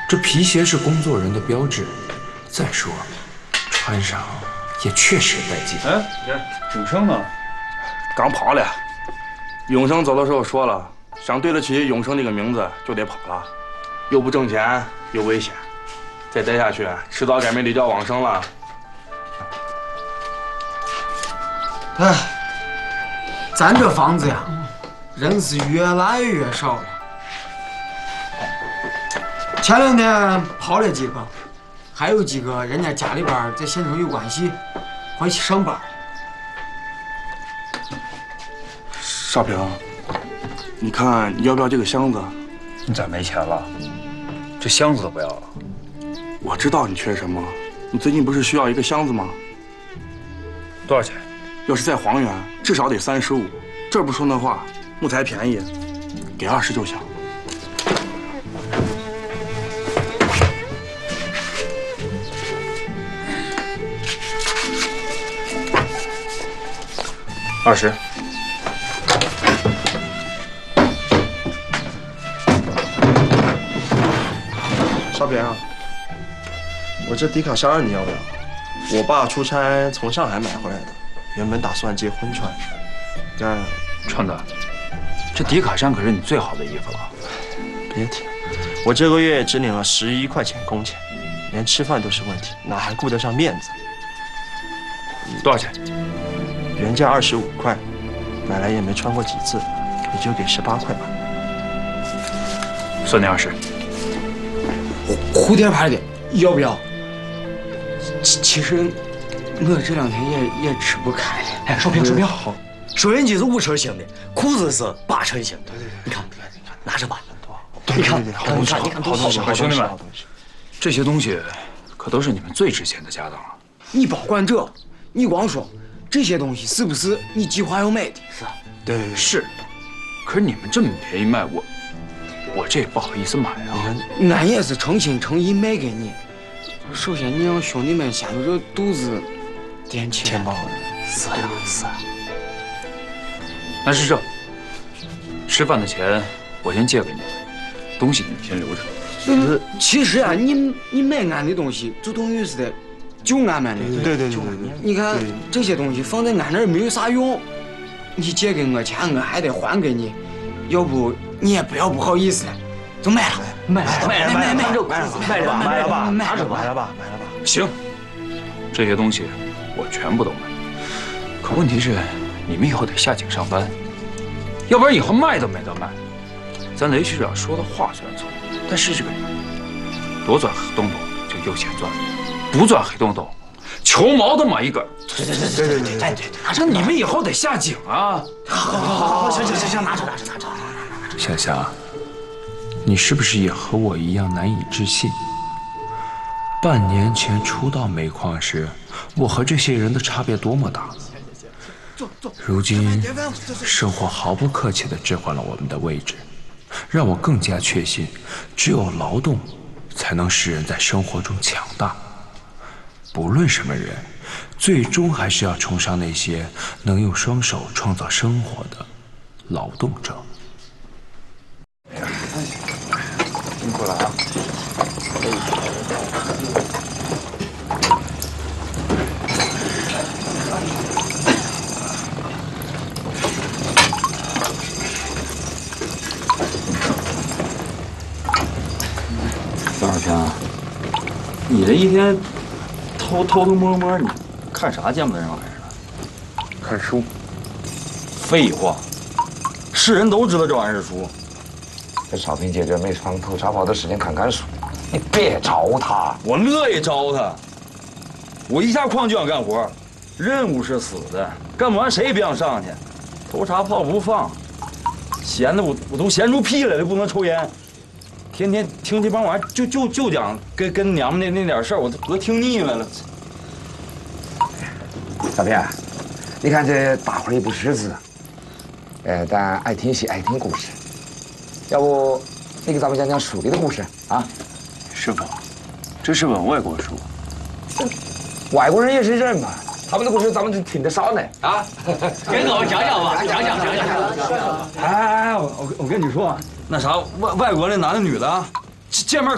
这皮鞋是工作人的标志，再说穿上也确实带劲。 哎，永生呢？刚跑了。永生走的时候说了，想对得起永生这个名字，就得跑了，又不挣钱又危险，再待下去，迟早该没得叫往生了。 哎，咱这房子呀，人是越来越少了。前2天跑了几个，还有几个人家家里边在县城有关系，回去上班。 少平，你看你要不要这个箱子？ 你咋没钱了？这箱子都不要了？ 我知道你缺什么，你最近不是需要一个箱子吗？ 多少钱？ 要是在黄原，至少得35。这不说那话，木材便宜，给20就行。 20。 少平啊，我这迪卡衫你要不要？我爸出差从上海买回来的，原本打算结婚穿，但川子，这迪卡衫可是你最好的衣服了。 别提了，我这个月只领了11块钱工钱，连吃饭都是问题，哪还顾得上面子？ 多少钱？ 原价25块，买来也没穿过几次，也就给18块吧。 算你20。 蝴蝶牌的要不要？其实我这2天也吃不开了。 哎，少平，好，收音机是5成新的，裤子是8成新的。你看，拿着吧。你看， 好东西，好东西， 兄弟们，这些东西可都是你们最值钱的家当了。 你保管这，你光说这些东西是不是你计划要买的？是啊， 对， 是。可是你们这么便宜卖，我这也不好意思买啊。 俺也是诚心诚意卖给你。首先你让兄弟们先把这肚子垫起来。 钱包。 是呀，是啊。 那是这，吃饭的钱我先借给你们，东西你们先留着。 其实啊，你买俺的东西，就等于是的，就俺们的。 对。 你看这些东西放在俺那儿没有啥用，你借给我钱，我还得还给你，要不你也不要不好意思了，就买了。 买了吧。 行，这些东西我全部都买。可问题是，你们以后得下井上班，要不然以后卖都没得卖。咱雷局长说的话虽然错，但是这个多钻黑洞洞就有钱赚，不钻黑洞洞，球毛都没一根。 对， 那你们以后得下井啊！ 好，行，拿着。 夏夏，你是不是也和我一样难以置信？半年前初到煤矿时，我和这些人的差别多么大。如今，生活毫不客气地置换了我们的位置，让我更加确信，只有劳动才能使人在生活中强大。不论什么人，最终还是要崇尚那些能用双手创造生活的劳动者。 辛苦了啊！ 张小平，你这一天偷摸摸，你看啥见不得人玩意儿呢？ 看书。 废话，是人都知道这玩意儿是书。 这少平姐这没上偷茶跑的时间看书，你别招他。 我乐意招他。我一下矿就想干活，任务是死的，干不完谁也别想上去。偷茶炮不放，闲的我都闲出屁来了，不能抽烟。天天听这帮玩意儿，就讲跟娘们那点事儿，我都听腻歪了。 少平，你看这大伙儿也不识字，但爱听戏，爱听故事。要不你给咱们讲讲书里的故事啊？ 师傅，这是本外国书。 外国人也是人嘛，他们的故事咱们就听得少呢啊。 给我讲讲吧，讲。 哎，我跟你说，那啥，外国那男的女的，见面